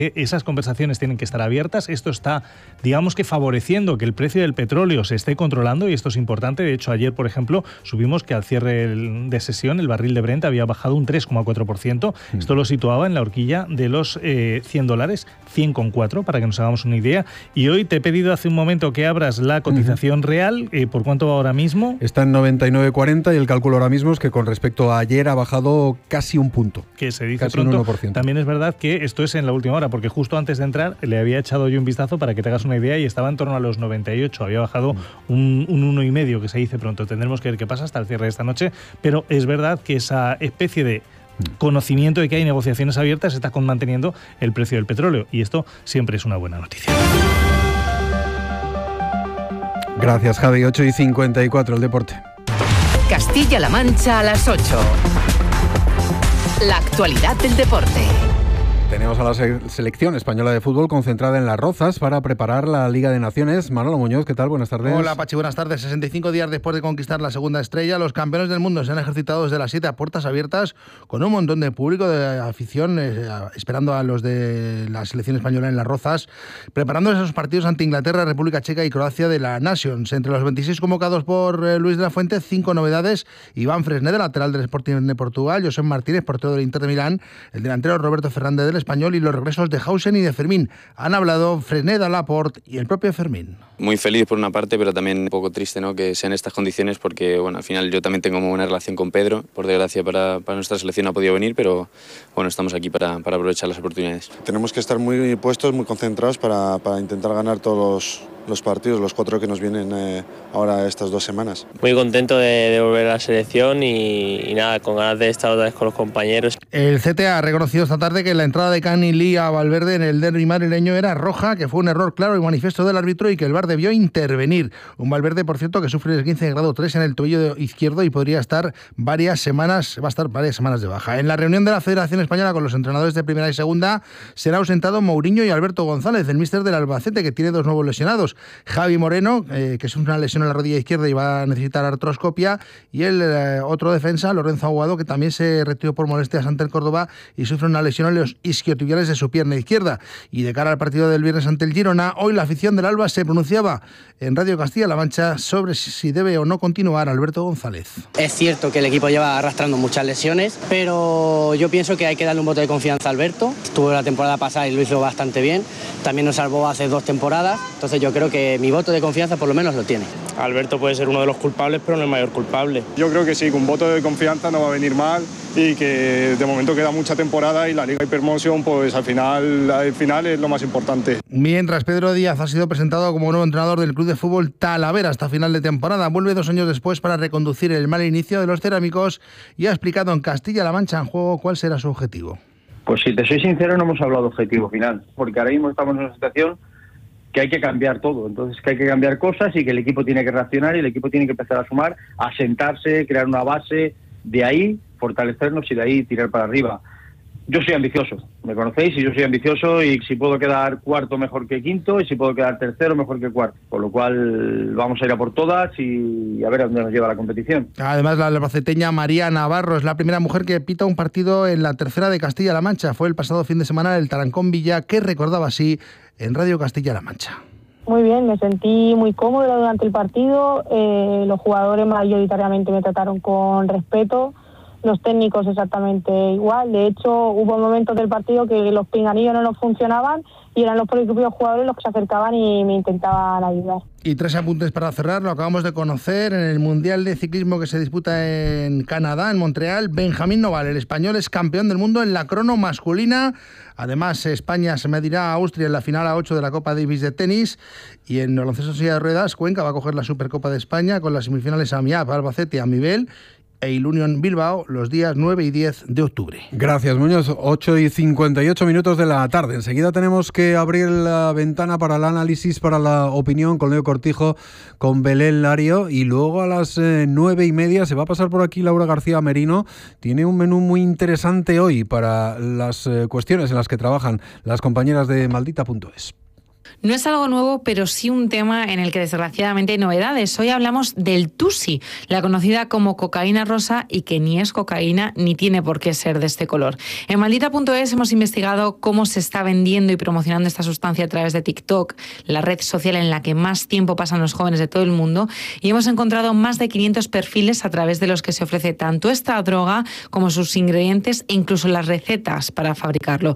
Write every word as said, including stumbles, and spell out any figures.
Esas conversaciones tienen que estar abiertas. Esto está, digamos que favoreciendo que el precio del petróleo se esté controlando y esto es importante. De hecho, ayer, por ejemplo, subimos que al cierre de sesión el barril de Brent había bajado un tres coma cuatro por ciento. Mm. Esto lo situaba en la horquilla de los eh, cien dólares, cien coma cuatro, para que nos hagamos una idea. Y hoy te he pedido hace un momento que abras la cotización uh-huh. real. Eh, ¿Por cuánto va ahora mismo? Está en noventa y nueve cuarenta y el cálculo ahora mismo es que con respecto a ayer ha bajado casi un punto. Que se dice casi pronto. Un uno por ciento. También es verdad que esto es en la última hora, porque justo antes de entrar le había echado yo un vistazo para que te hagas una idea y estaba en torno a los noventa y ocho, había bajado un, un uno y medio, que se dice pronto. Tendremos que ver qué pasa hasta el cierre de esta noche, pero es verdad que esa especie de conocimiento de que hay negociaciones abiertas está manteniendo el precio del petróleo y esto siempre es una buena noticia. Gracias, Javi. ocho y cincuenta y cuatro, el deporte. Castilla-La Mancha a las ocho. La actualidad del deporte. Tenemos a la selección española de fútbol concentrada en Las Rozas para preparar la Liga de Naciones. Manolo Muñoz, ¿qué tal? Buenas tardes. Hola, Pachi, buenas tardes. sesenta y cinco días después de conquistar la segunda estrella, los campeones del mundo se han ejercitado desde las siete a puertas abiertas con un montón de público, de afición, eh, esperando a los de la selección española en Las Rozas, preparando esos partidos ante Inglaterra, República Checa y Croacia de la Nations. Entre los veintiséis convocados por eh, Luis de la Fuente, cinco novedades: Iván Fresneda, lateral del Sporting de Portugal; José Martínez, portero del Inter de Milán; el delantero Roberto Fernández del Español; y los regresos de Hausen y de Fermín. Han hablado Fresneda, Laporte y el propio Fermín. Muy feliz por una parte, pero también un poco triste, ¿no?, que sean estas condiciones, porque bueno, al final yo también tengo muy buena relación con Pedro. Por desgracia para, para nuestra selección no ha podido venir, pero bueno, estamos aquí para, para aprovechar las oportunidades. Tenemos que estar muy puestos, muy concentrados para, para intentar ganar todos los, los partidos, los cuatro que nos vienen eh, ahora estas dos semanas. Muy contento de, de volver a la selección y, y nada, con ganas de estar otra vez con los compañeros. El C T A ha reconocido esta tarde que la entrada de Cani Lee a Valverde en el derbi madrileño era roja, que fue un error claro y manifiesto del árbitro y que el V A R debió intervenir. Un Valverde, por cierto, que sufre el quince de grado tres en el tobillo izquierdo y podría estar varias semanas, va a estar varias semanas de baja. En la reunión de la Federación Española con los entrenadores de primera y segunda será ausentado Mourinho y Alberto González, el míster del Albacete, que tiene dos nuevos lesionados. Javi Moreno, eh, que es una lesión en la rodilla izquierda y va a necesitar artroscopia, y el eh, otro defensa, Lorenzo Aguado, que también se retiró por molestias ante el Córdoba y sufre una lesión en los isquiotibiales de su pierna izquierda. Y de cara al partido del viernes ante el Girona, hoy la afición del Alba se pronunciaba en Radio Castilla-La Mancha sobre si debe o no continuar Alberto González. Es cierto que el equipo lleva arrastrando muchas lesiones, pero yo pienso que hay que darle un voto de confianza a Alberto. Estuvo la temporada pasada y lo hizo bastante bien. También nos salvó hace dos temporadas, entonces yo creo que mi voto de confianza por lo menos lo tiene. Alberto puede ser uno de los culpables, pero no el mayor culpable. Yo creo que sí, con un voto de confianza no va a venir mal y que de momento queda mucha temporada y la Liga Hypermotion, pues al final, al final es lo más importante. Mientras Pedro Díaz ha sido presentado como nuevo entrenador del Club de Fútbol Talavera hasta final de temporada, vuelve dos años después para reconducir el mal inicio de los cerámicos y ha explicado en Castilla-La Mancha en Juego cuál será su objetivo. Pues si te soy sincero, no hemos hablado de objetivo final, porque ahora mismo estamos en una situación que hay que cambiar todo, entonces que hay que cambiar cosas y que el equipo tiene que reaccionar y el equipo tiene que empezar a sumar, a sentarse, crear una base, de ahí fortalecernos y de ahí tirar para arriba. Yo soy ambicioso, me conocéis, y yo soy ambicioso y si puedo quedar cuarto mejor que quinto y si puedo quedar tercero mejor que cuarto, con lo cual vamos a ir a por todas y a ver a dónde nos lleva la competición. Además, la albaceteña María Navarro es la primera mujer que pita un partido en la tercera de Castilla-La Mancha. Fue el pasado fin de semana el Tarancón Villa, que recordaba así en Radio Castilla-La Mancha. Muy bien, me sentí muy cómoda durante el partido, eh, los jugadores mayoritariamente me trataron con respeto, los técnicos exactamente igual. De hecho, hubo momentos del partido que los pinganillos no nos funcionaban y eran los propios jugadores los que se acercaban y me intentaban ayudar. Y tres apuntes para cerrar, lo acabamos de conocer en el Mundial de Ciclismo que se disputa en Canadá, en Montreal. Benjamín Noval, el español, es campeón del mundo en la crono masculina. Además, España se medirá a Austria en la final a ocho de la Copa Davis de tenis. Y en baloncesto silla de ruedas, Cuenca va a coger la Supercopa de España con las semifinales a Miap, Albacete, Amibel e Ilunion Bilbao los días nueve y diez de octubre. Gracias, Muñoz. ocho y cincuenta y ocho minutos de la tarde. Enseguida tenemos que abrir la ventana para el análisis, para la opinión con Leo Cortijo, con Belén Lario, y luego a las eh, nueve y media se va a pasar por aquí Laura García Merino. Tiene un menú muy interesante hoy para las eh, cuestiones en las que trabajan las compañeras de maldita punto es. No es algo nuevo, pero sí un tema en el que desgraciadamente hay novedades. Hoy hablamos del Tusi, la conocida como cocaína rosa y que ni es cocaína ni tiene por qué ser de este color. En maldita punto es hemos investigado cómo se está vendiendo y promocionando esta sustancia a través de TikTok, la red social en la que más tiempo pasan los jóvenes de todo el mundo, y hemos encontrado más de quinientos perfiles a través de los que se ofrece tanto esta droga como sus ingredientes e incluso las recetas para fabricarlo.